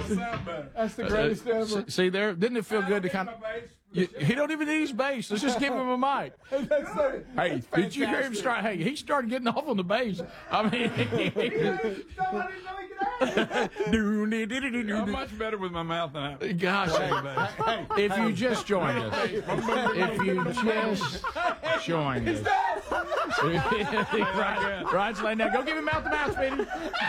That's the greatest ever. See there? Didn't it feel good to kind of... He don't even need his bass. Let's just give him a mic. Hey, did you hear him start? Hey, he started getting off on the bass. I mean, I'm much better with my mouth than I. Gosh, hey, if you just joined us, Ryan's laying down. Go give him mouth to mouth, Speedy.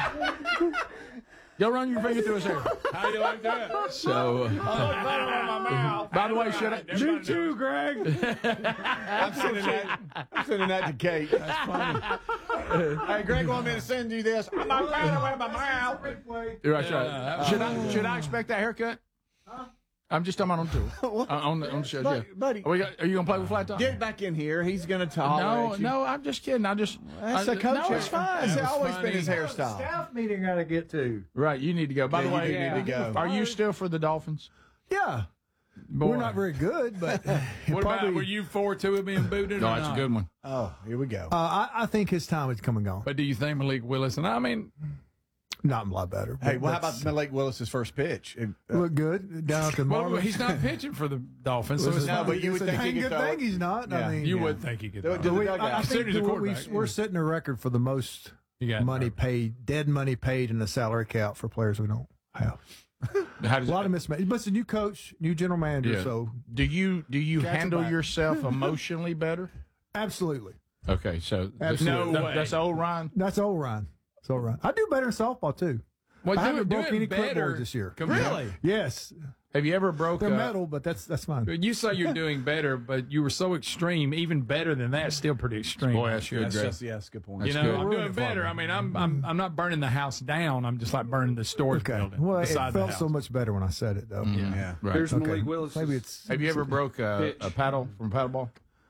Go run your finger through his hair. How do you like that? So, by the way, should I? You too, Greg. I'm sending that to Kate. That's funny. Hey, Greg wanted me to send you this. I'm not glad I my mouth. Right. Should I expect that haircut? Huh? I'm just talking about on the show. Buddy, are you going to play with Flat Top? Get back in here. He's going to talk. No, I'm just kidding. That's a coach. No, it's fine. It's always been his hairstyle. Staff meeting got to get to. Right, you need to go. By the way, you need to go. Are you still for the Dolphins? Yeah. Boy. We're not very good, but what about, were you 4-2 of being booted? No, that's a good one. Oh, here we go. I think his time has come and gone. But do you think Malik Willis? And I mean, not a lot better. Hey, well, how about Malik Willis's first pitch? Look good down at the well, Marlins. he's not pitching for the Dolphins. So it's No, but you would think he could good thing he's not. Yeah. I mean, you would think he could. I think we're setting a record for the most money paid, dead money paid in the salary cap for players we don't have. A lot of mismatch. But it's a new coach, new general manager. Yeah. So do you handle yourself emotionally better? Absolutely. Okay, so Absolutely. that's old Ryan. That's old Ryan. That's old Ryan. I do better in softball too. Well, I haven't broke any better clipboards this year. Really? Yes. Have you ever broke? They're metal, but that's fine. You say you're doing better, but you were so extreme. Even better than that, still pretty extreme. Boy, that's good. Yes, good point. You know, I'm doing better. I mean, I'm not burning the house down. I'm just like burning the storage building. Well, it beside felt the house. so much better when I said it, though. Yeah. Right. Here's Malik Willis. Maybe it's. Have you ever broke a paddle from paddleball?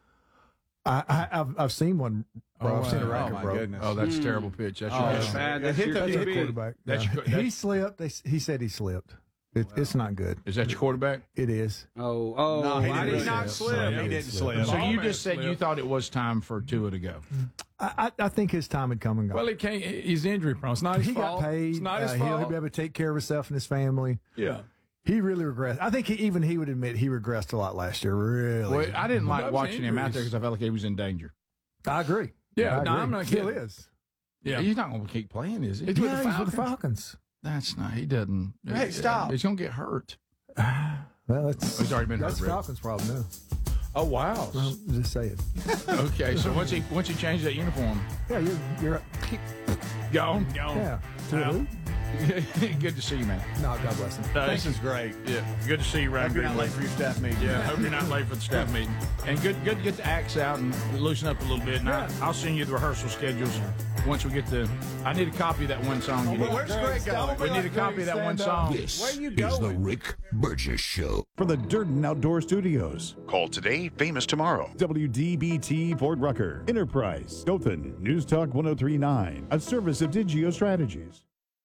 I've seen one. Bro. I've seen a racket my broke. goodness. Oh, that's a terrible pitch. That's Bad. That's hit your the QB. Quarterback. That's Yeah. your- that's- He slipped. He said he slipped. It's not good. Is that your quarterback? It is. Oh, No, he why didn't did not slip. slip? He didn't slip. So you man just said slipped. you thought it was time for Tua to go. I think his time had come and gone. Well, it can't. He's injury prone. It's not his He fault. got paid. It's not his He'll fault. be able to take care of himself and his family. Yeah. He really regressed. I think even he would admit he regressed a lot last year. Really. Well, I didn't like Those watching him out there injuries. because I felt like he was in danger. I agree. Yeah, I no, agree. I'm not Still kidding. is. Yeah. He's not going to keep playing, is he? He's with the Yeah, he's with the Falcons. Falcons. That's not. He doesn't. Hey, stop. He's going to get hurt. Well, that's He's already been that's hurt. Rick. Falcons' problem now. Oh wow. Well, just say it. Okay, so once he changed that uniform, Yeah, you're gone. yeah. To who? Good to see you, man. No, God bless him. This is great. Yeah, good to see you, Ryan. Hope you're not late for your staff meeting. Yeah, hope you're not late for the staff meeting. And good to get the acts out and loosen up a little bit. And I'll send you the rehearsal schedules once we get the. I need a copy of that one song. You need. Where's Greg going? We need a copy of that one song. This Where you is the going? Rick Burgess Show. For the Durden Outdoor Studios. Call today, famous tomorrow. WDBT Fort Rucker. Enterprise. Dothan. News Talk 1039. A service of Digio Strategies.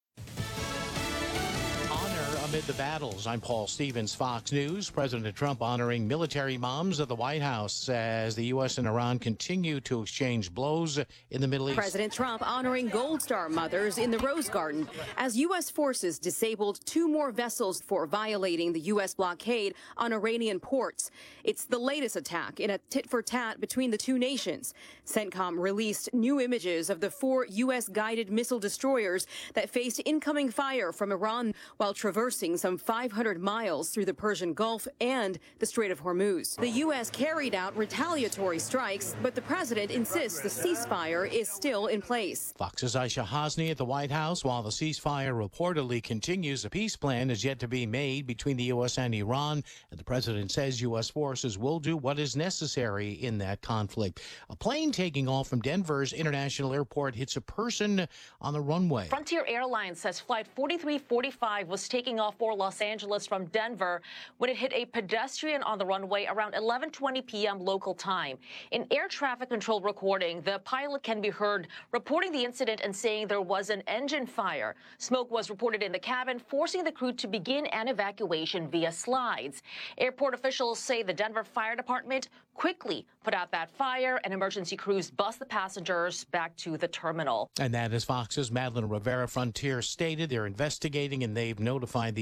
Amid the battles, I'm Paul Stevens, Fox News. President Trump honoring military moms at the White House as the U.S. and Iran continue to exchange blows in the Middle East. President Trump honoring Gold Star mothers in the Rose Garden as U.S. forces disabled 2 more vessels for violating the U.S. blockade on Iranian ports. It's the latest attack in a tit-for-tat between the two nations. CENTCOM released new images of the 4 U.S. guided missile destroyers that faced incoming fire from Iran while traversing some 500 miles through the Persian Gulf and the Strait of Hormuz. The U.S. carried out retaliatory strikes, but the president insists the ceasefire is still in place. Fox's Aisha Hasni at the White House. While the ceasefire reportedly continues, a peace plan is yet to be made between the U.S. and Iran, and the president says U.S. forces will do what is necessary in that conflict. A plane taking off from Denver's International Airport hits a person on the runway. Frontier Airlines says Flight 4345 was taking off for Los Angeles from Denver when it hit a pedestrian on the runway around 11:20 p.m. local time. In air traffic control recording, the pilot can be heard reporting the incident and saying there was an engine fire. Smoke was reported in the cabin, forcing the crew to begin an evacuation via slides. Airport officials say the Denver Fire Department quickly put out that fire, and emergency crews bus the passengers back to the terminal. And that is Fox's Madeline Rivera. Frontier stated they're investigating and they've notified the